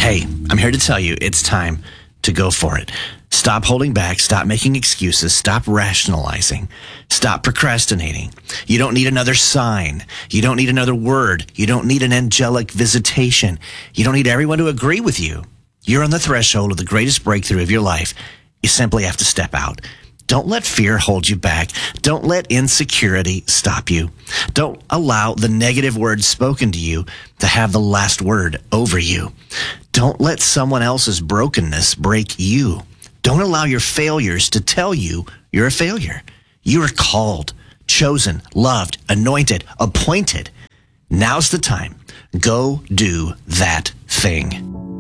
Hey, I'm here to tell you it's time to go for it. Stop holding back. Stop making excuses. Stop rationalizing. Stop procrastinating. You don't need another sign. You don't need another word. You don't need an angelic visitation. You don't need everyone to agree with you. You're on the threshold of the greatest breakthrough of your life. You simply have to step out. Don't let fear hold you back. Don't let insecurity stop you. Don't allow the negative words spoken to you to have the last word over you. Don't let someone else's brokenness break you. Don't allow your failures to tell you you're a failure. You are called, chosen, loved, anointed, appointed. Now's the time. Go do that thing.